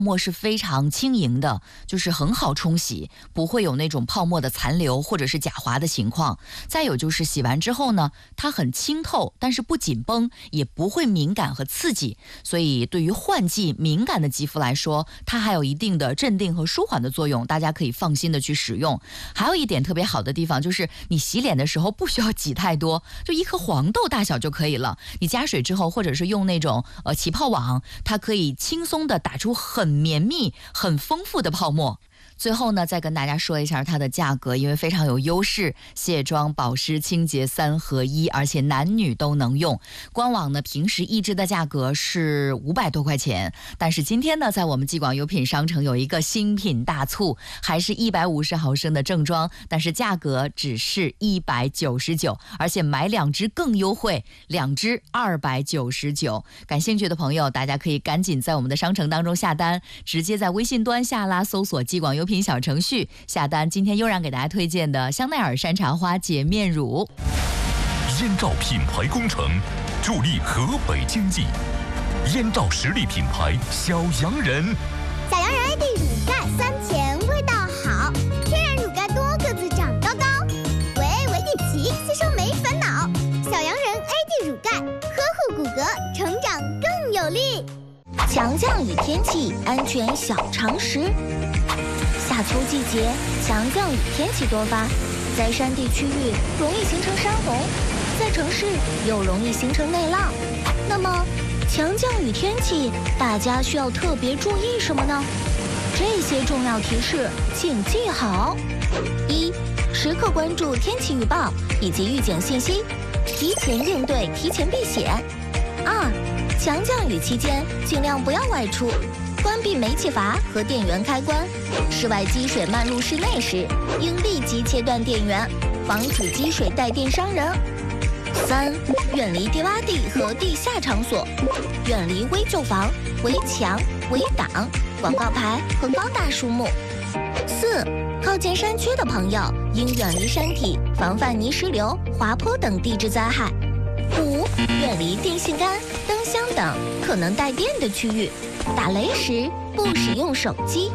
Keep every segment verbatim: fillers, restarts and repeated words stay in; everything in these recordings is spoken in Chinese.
沫是非常轻盈的，就是很好冲洗，不会有那种泡沫的残留或者是假滑的情况。再有就是洗完之后呢，它很清透，但是不紧绷，也不会敏感和刺激，所以对于换季敏感的肌肤来说，它还有一定的镇定和舒缓的作用，大家可以放心的去使用。还有一点特别好的地方就是你洗脸的时候不需要挤太多，就一颗黄豆大小就可以了。你加水之后，或者是用那种呃起泡网，它可以轻松的打出很绵密、很丰富的泡沫。最后呢，再跟大家说一下它的价格，因为非常有优势，卸妆、保湿、清洁三合一，而且男女都能用。官网呢，平时一支的价格是五百多块钱，但是今天呢，在我们纪广优品商城有一个新品大促，还是一百五十毫升的正装，但是价格只是一百九十九，而且买两支更优惠，两支二百九十九。感兴趣的朋友，大家可以赶紧在我们的商城当中下单，直接在微信端下拉搜索纪广优品小程序下单。今天悠然给大家推荐的香奈儿山茶花洁面乳。 燕赵品牌工程助力河北经济，燕赵实力品牌小洋人。 小洋人 A D 乳钙酸甜味道好，天然乳钙多个子长高高，维 A 维 D 齐，吸收没烦恼。小洋人 A D 乳钙呵护骨骼，成长更有力。 强降雨天气安全小常识。夏秋季节强降雨天气多发，在山地区域容易形成山洪，在城市又容易形成内涝。那么强降雨天气大家需要特别注意什么呢？这些重要提示请记好：一、时刻关注天气预报以及预警信息，提前应对，提前避险。二、强降雨期间尽量不要外出，关闭煤气阀和电源开关，室外积水漫入室内时，应立即切断电源，防止积水带电伤人。三、远离低洼地和地下场所，远离危旧房、围墙、围挡、广告牌和高大树木。四、靠近山区的朋友应远离山体，防范泥石流、滑坡等地质灾害。五、远离电线杆、灯箱等可能带电的区域，打雷时不使用手机。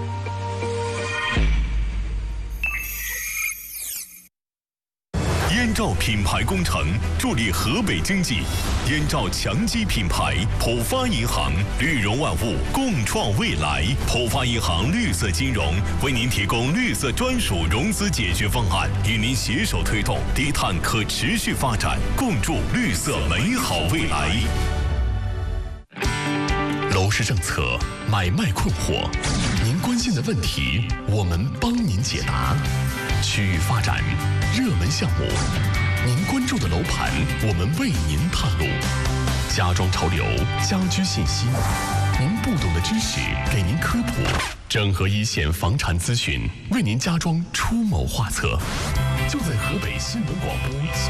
燕赵品牌工程助力河北经济，燕赵强基品牌，浦发银行，绿融万物，共创未来。浦发银行绿色金融为您提供绿色专属融资解决方案，与您携手推动低碳可持续发展，共筑绿色美好未来。楼市政策，买卖困惑，您关心的问题，我们帮您解答。区域发展，热门项目，您关注的楼盘，我们为您探路。家装潮流，家居信息，您不懂的知识给您科普。整合一线房产咨询，为您家装出谋划策。就在河北新闻广播。